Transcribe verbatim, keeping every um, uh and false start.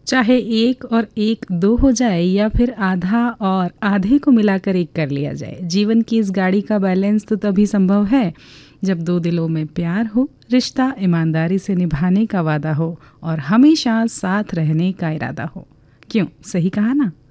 चाहे एक और एक दो हो जाए या फिर आधा और आधे को मिलाकर एक कर लिया जाए, जीवन की इस गाड़ी का बैलेंस तो तभी संभव है जब दो दिलों में प्यार हो, रिश्ता ईमानदारी से निभाने का वादा हो और हमेशा साथ रहने का इरादा हो। क्यों, सही कहा ना?